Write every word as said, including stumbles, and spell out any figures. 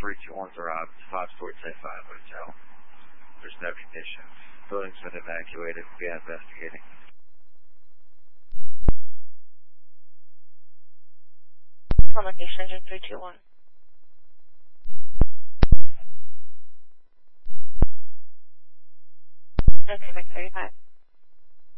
three two one's are robbed. five Sports A five Hotel. There's no conditions. Building's been evacuated. We are investigating. On location, engine three two one. Okay, Mike thirty-five.